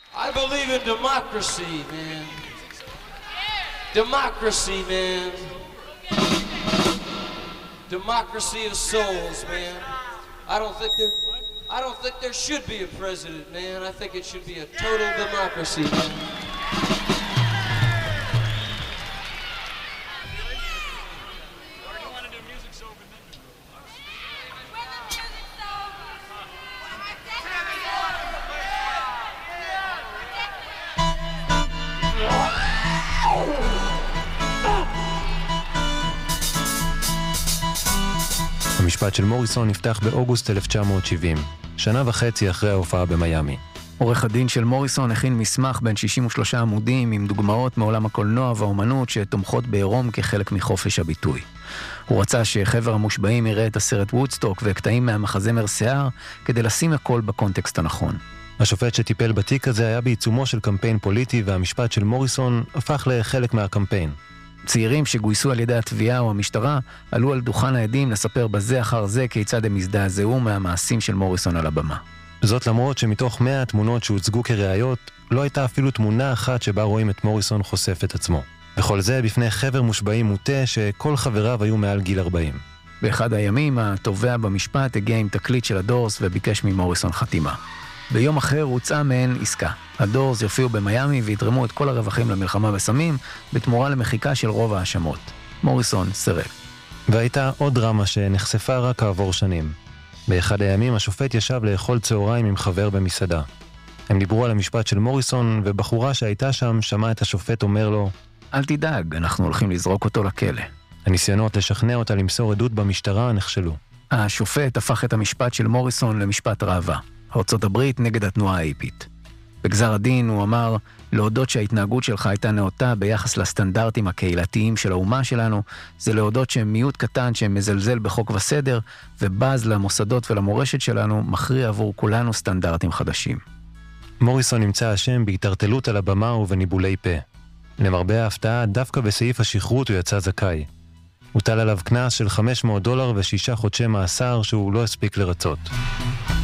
I believe in democracy, man. Democracy, man. Democracy of souls, man. I don't think there should be a president, man. I think it should be a total democracy, man. המשפט של מוריסון נפתח באוגוסט 1970, שנה וחצי אחרי ההופעה במיימי. עורך הדין של מוריסון הכין מסמך בין 63 עמודים עם דוגמאות מעולם הקולנוע והאומנות שתומכות בעירום כחלק מחופש הביטוי. הוא רצה שחבר המושבעים יראה את הסרט וודסטוק וקטעים מהמחזמר שיער כדי לשים הכל בקונטקסט הנכון. השופט שטיפל בתיק הזה היה בעיצומו של קמפיין פוליטי, והמשפט של מוריסון הפך לחלק מהקמפיין. צעירים שגויסו על ידי התביעה או המשטרה עלו על דוכן העדים לספר בזה אחר זה כיצד הם הזדעזעו מהמעשים של מוריסון על הבמה. זאת למרות שמתוך 100 התמונות שהוצגו כראיות, לא הייתה אפילו תמונה אחת שבה רואים את מוריסון חושף את עצמו. וכל זה בפני חבר מושבעים מוטה שכל חבריו היו מעל גיל 40. באחד הימים התובע במשפט הגיע עם תקליט של הדורס וביקש ממוריסון חתימה. ביום אחר הוצאה מהן עסקה. הדורס יופיעו במיימי ויתרמו את כל הרווחים למלחמה בסמים בתמורה למחיקה של רוב האשמות. מוריסון סירב. והייתה עוד דרמה שנחשפה רק כעבור שנים. באחד הימים השופט ישב לאכול צהריים עם חבר במסעדה. הם דיברו על המשפט של מוריסון, ובחורה שהייתה שם שמעה את השופט אומר לו, אל תדאג, אנחנו הולכים לזרוק אותו לכלא. הניסיונות לשכנע אותה למסור עדות במשטרה נכשלו. השופט הפך את המשפט של מוריסון למשפט ראווה. ארצות הברית נגד התנועה האיפית. בגזר הדין הוא אמר, להודות שההתנהגות שלך הייתה נאותה ביחס לסטנדרטים הקהילתיים של האומה שלנו, זה להודות שמיעוט קטן שמזלזל בחוק וסדר, ובז למוסדות ולמורשת שלנו, מכריע עבור כולנו סטנדרטים חדשים. מוריסון נמצא אשם בהתערטלות על הבמה ובניבולי פה. למרבה ההפתעה, דווקא בסעיף השחרות הוא יצא זכאי. הוטל עליו קנס של $500 ו6 חודשי מאסר שהוא לא הספיק לרצות.